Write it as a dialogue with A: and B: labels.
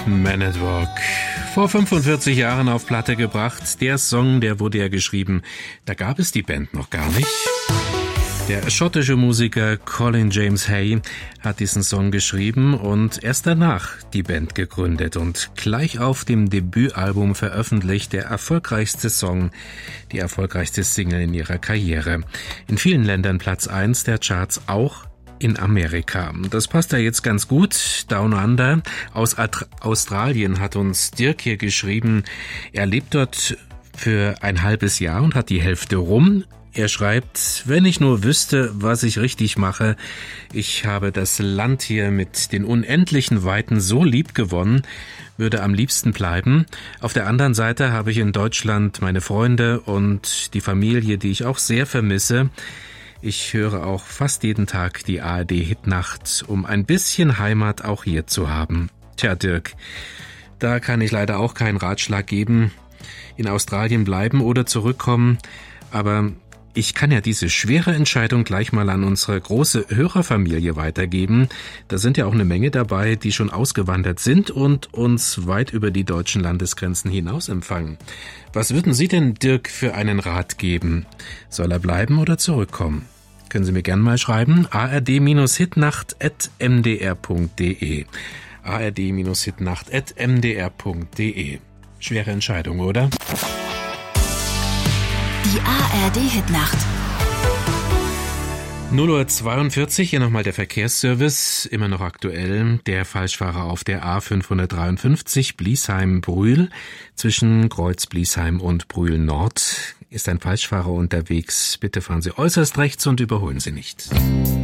A: Man at Work. Vor 45 Jahren auf Platte gebracht. Der Song, der wurde ja geschrieben, da gab es die Band noch gar nicht. Der schottische Musiker Colin James Hay hat diesen Song geschrieben und erst danach die Band gegründet und gleich auf dem Debütalbum veröffentlicht, der erfolgreichste Song, die erfolgreichste Single in ihrer Karriere. In vielen Ländern Platz 1 der Charts, auch in Amerika. Das passt da jetzt ganz gut. Down Under aus Australien hat uns Dirk hier geschrieben. Er lebt dort für ein halbes Jahr und hat die Hälfte rum. Er schreibt, wenn ich nur wüsste, was ich richtig mache. Ich habe das Land hier mit den unendlichen Weiten so lieb gewonnen, würde am liebsten bleiben. Auf der anderen Seite habe ich in Deutschland meine Freunde und die Familie, die ich auch sehr vermisse. Ich höre auch fast jeden Tag die ARD-Hitnacht, um ein bisschen Heimat auch hier zu haben. Tja, Dirk, da kann ich leider auch keinen Ratschlag geben. In Australien bleiben oder zurückkommen. Aber ich kann ja diese schwere Entscheidung gleich mal an unsere große Hörerfamilie weitergeben. Da sind ja auch eine Menge dabei, die schon ausgewandert sind und uns weit über die deutschen Landesgrenzen hinaus empfangen. Was würden Sie denn Dirk für einen Rat geben? Soll er bleiben oder zurückkommen? Können Sie mir gerne mal schreiben. ard-hitnacht@mdr.de ard-hitnacht@mdr.de Schwere Entscheidung, oder?
B: Die ARD-Hitnacht.
A: 0:42 Uhr, hier nochmal der Verkehrsservice, immer noch aktuell. Der Falschfahrer auf der A553 Bliesheim-Brühl. Zwischen Kreuz-Bliesheim und Brühl-Nord ist ein Falschfahrer unterwegs. Bitte fahren Sie äußerst rechts und überholen Sie nicht.